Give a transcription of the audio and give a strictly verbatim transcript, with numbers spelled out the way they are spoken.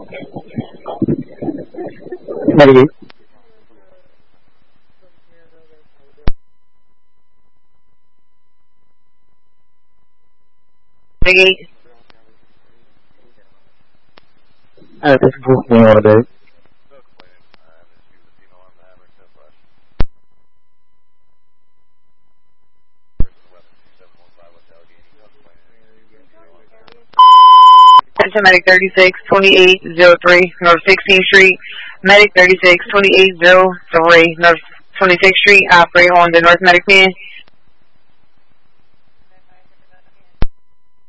Medic. Medic. Uh, this is Bruce Wayne on the Medic thirty-six twenty-eight oh three, North sixteenth Street. Medic thirty-six twenty-eight oh three, North twenty-sixth Street. Operate on the North Medic man.